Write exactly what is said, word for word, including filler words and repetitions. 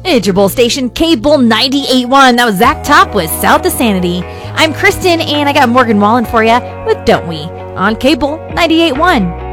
It's your Bull Station, Cable ninety-eight point one. That was Zach Top with South of Sanity. I'm Kristen, and I got Morgan Wallen for you with Don't We on Cable ninety-eight point one.